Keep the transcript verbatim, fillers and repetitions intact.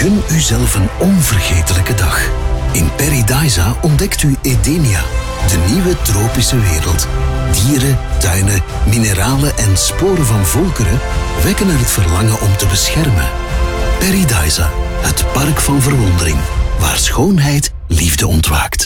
Gun uzelf een onvergetelijke dag. In Paradisa ontdekt u Edenia, de nieuwe tropische wereld. Dieren, tuinen, mineralen en sporen van volkeren wekken er het verlangen om te beschermen. Paradisa, het park van verwondering, waar schoonheid liefde ontwaakt.